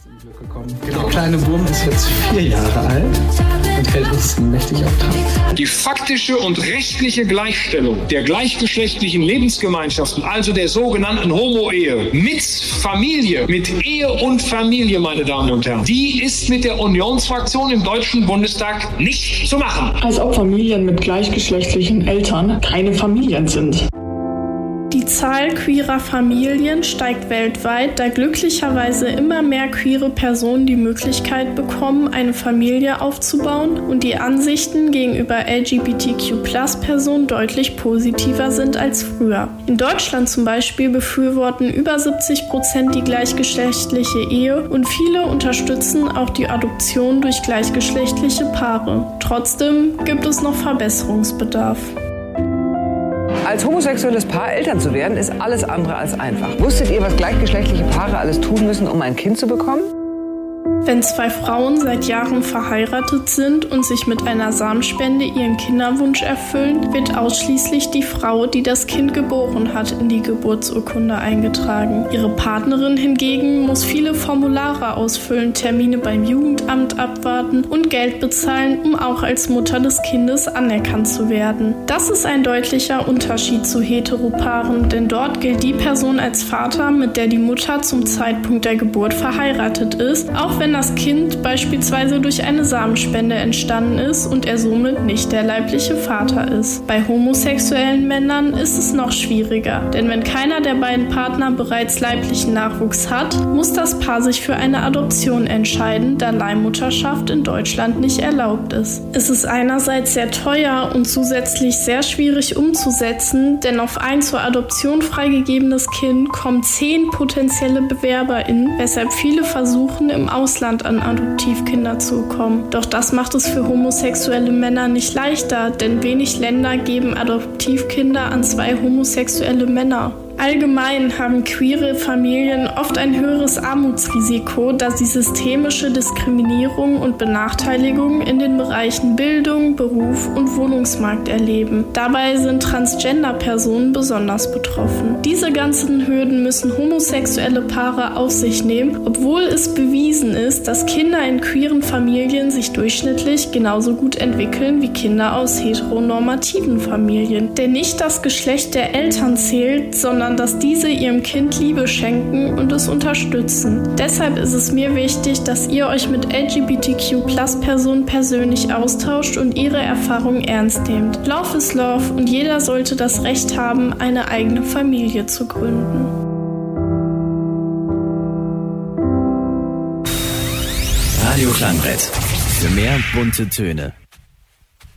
zum Glück gekommen. Der kleine Wurm ist jetzt 4 Jahre alt und hält uns mächtig auf Trab. Die faktische und rechtliche Gleichstellung der gleichgeschlechtlichen Lebensgemeinschaften, also der sogenannten Homo-Ehe, mit Familie, mit Ehe und Familie, meine Damen und Herren, die ist mit der Unionsfraktion im Deutschen Bundestag nicht zu machen. Als ob Familien mit gleichgeschlechtlichen Eltern keine Familien sind. Die Zahl queerer Familien steigt weltweit, da glücklicherweise immer mehr queere Personen die Möglichkeit bekommen, eine Familie aufzubauen und die Ansichten gegenüber LGBTQ+-Personen deutlich positiver sind als früher. In Deutschland zum Beispiel befürworten über 70% die gleichgeschlechtliche Ehe und viele unterstützen auch die Adoption durch gleichgeschlechtliche Paare. Trotzdem gibt es noch Verbesserungsbedarf. Als homosexuelles Paar Eltern zu werden, ist alles andere als einfach. Wusstet ihr, was gleichgeschlechtliche Paare alles tun müssen, um ein Kind zu bekommen? Wenn 2 Frauen seit Jahren verheiratet sind und sich mit einer Samenspende ihren Kinderwunsch erfüllen, wird ausschließlich die Frau, die das Kind geboren hat, in die Geburtsurkunde eingetragen. Ihre Partnerin hingegen muss viele Formulare ausfüllen, Termine beim Jugendamt abwarten und Geld bezahlen, um auch als Mutter des Kindes anerkannt zu werden. Das ist ein deutlicher Unterschied zu Heteropaaren, denn dort gilt die Person als Vater, mit der die Mutter zum Zeitpunkt der Geburt verheiratet ist, auch wenn das Kind beispielsweise durch eine Samenspende entstanden ist und er somit nicht der leibliche Vater ist. Bei homosexuellen Männern ist es noch schwieriger, denn wenn keiner der beiden Partner bereits leiblichen Nachwuchs hat, muss das Paar sich für eine Adoption entscheiden, da Leihmutterschaft in Deutschland nicht erlaubt ist. Es ist einerseits sehr teuer und zusätzlich sehr schwierig umzusetzen, denn auf ein zur Adoption freigegebenes Kind kommen 10 potenzielle BewerberInnen, weshalb viele versuchen, im Ausland an Adoptivkinder zu kommen. Doch das macht es für homosexuelle Männer nicht leichter, denn wenig Länder geben Adoptivkinder an 2 homosexuelle Männer. Allgemein haben queere Familien oft ein höheres Armutsrisiko, da sie systemische Diskriminierung und Benachteiligung in den Bereichen Bildung, Beruf und Wohnungsmarkt erleben. Dabei sind Transgender-Personen besonders betroffen. Diese ganzen Hürden müssen homosexuelle Paare auf sich nehmen, obwohl es bewiesen ist, dass Kinder in queeren Familien sich durchschnittlich genauso gut entwickeln wie Kinder aus heteronormativen Familien. Denn nicht das Geschlecht der Eltern zählt, sondern dass diese ihrem Kind Liebe schenken und es unterstützen. Deshalb ist es mir wichtig, dass ihr euch mit LGBTQ+-Personen persönlich austauscht und ihre Erfahrungen ernst nehmt. Love is Love und jeder sollte das Recht haben, eine eigene Familie zu gründen. Radio Klangbrett. Für mehr bunte Töne.